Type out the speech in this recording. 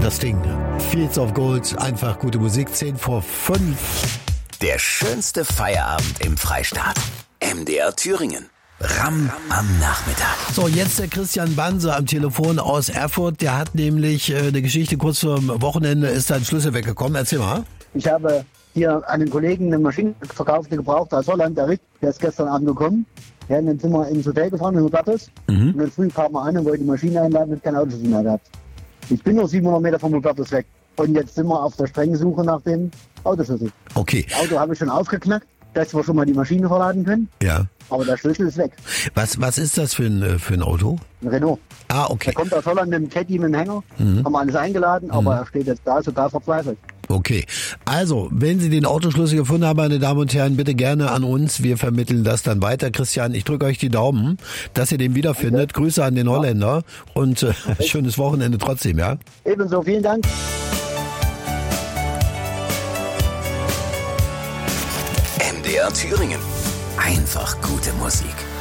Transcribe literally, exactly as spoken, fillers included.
das Ding. Fields of Gold, einfach gute Musik, zehn vor fünf. Der schönste Feierabend im Freistaat. M D R Thüringen. Ram am Nachmittag. So, jetzt der Christian Banse am Telefon aus Erfurt. Der hat nämlich äh, eine Geschichte, kurz zum Wochenende ist sein Schlüssel weggekommen. Erzähl mal. Ich habe hier an den Kollegen eine Maschine verkauft, die gebraucht aus Holland. Der Rick, der ist gestern Abend gekommen. Ja, dann sind wir ins Hotel gefahren in Hubertus. Mhm. Und dann früh kam er an und wollte die Maschine einladen und kein Autoschlüssel mehr gehabt. Ich bin nur siebenhundert Meter vom Hubertus weg. Und jetzt sind wir auf der strengen Suche nach dem Autoschlüssel. Okay. Das Auto habe ich schon aufgeknackt, dass wir schon mal die Maschine verladen können. Ja. Aber der Schlüssel ist weg. Was, was ist das für ein, für ein Auto? Ein Renault. Ah, okay. Der kommt aus Holland mit dem Caddy, mit dem Hänger. Mhm. Haben wir alles eingeladen, aber mhm. er steht jetzt da, total verzweifelt. Okay. Also, wenn Sie den Autoschlüssel gefunden haben, meine Damen und Herren, bitte gerne an uns. Wir vermitteln das dann weiter. Christian, ich drücke euch die Daumen, dass ihr den wiederfindet. Okay. Grüße an den Holländer und äh, okay. schönes Wochenende trotzdem, ja? Ebenso, vielen Dank. M D R Thüringen. Einfach gute Musik.